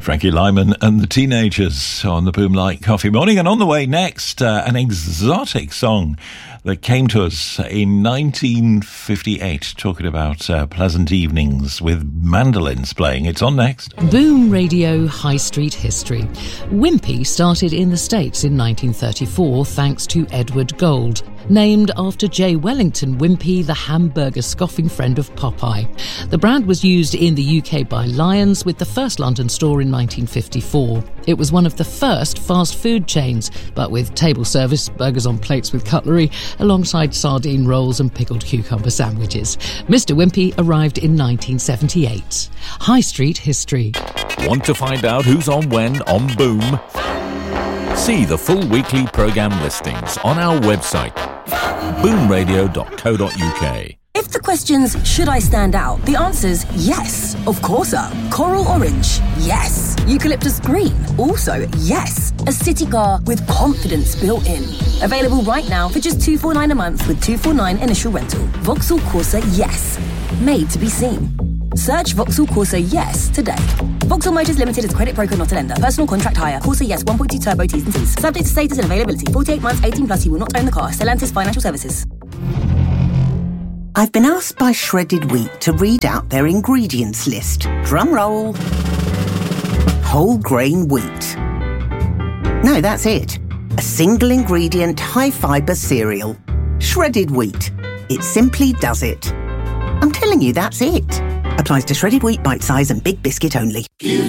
Frankie Lyman and the Teenagers on the Boomlight Coffee Morning. And on the way next, an exotic song that came to us in 1958, talking about pleasant evenings with mandolins playing. It's on next. Boom Radio High Street History. Wimpy started in the States in 1934 thanks to Edward Gold, named after J. Wellington Wimpy, the hamburger scoffing friend of Popeye. The brand was used in the UK by Lions, with the first London store in 1954. It was one of the first fast food chains, but with table service, burgers on plates with cutlery, alongside sardine rolls and pickled cucumber sandwiches. Mr. Wimpy arrived in 1978. High Street History. Want to find out who's on when on Boom? See the full weekly programme listings on our website, boomradio.co.uk. If the question's, should I stand out? The answer's yes, of course. Coral orange, yes. Eucalyptus green, also yes. A city car with confidence built in. Available right now for just $249 a month with $249 initial rental. Vauxhall Corsa Yes. Made to be seen. Search Vauxhall Corsa Yes today. Vauxhall Motors Limited is a credit broker, not a lender. Personal contract hire. Corsa Yes 1.2 turbo T's and C's. Subject to status and availability. 48 months, 18 plus. You will not own the car. Stellantis Financial Services. I've been asked by Shredded Wheat to read out their ingredients list. Drum roll. Whole grain wheat. No, that's it. A single ingredient, high fibre cereal. Shredded wheat. It simply does it. I'm telling you, that's it. Applies to shredded wheat, bite size and big biscuit only. Give